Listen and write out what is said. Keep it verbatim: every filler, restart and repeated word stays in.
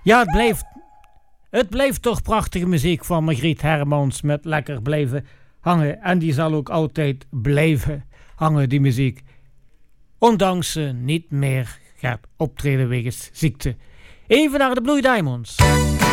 Ja, het blijft, het blijft toch prachtige muziek van Margriet Hermans met Lekker Blijven Hangen. En die zal ook altijd blijven hangen, die muziek. Ondanks ze niet meer gaat optreden wegens ziekte. Even naar de Blue Diamonds.